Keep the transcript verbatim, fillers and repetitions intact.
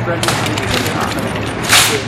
不然就是那个啊，对。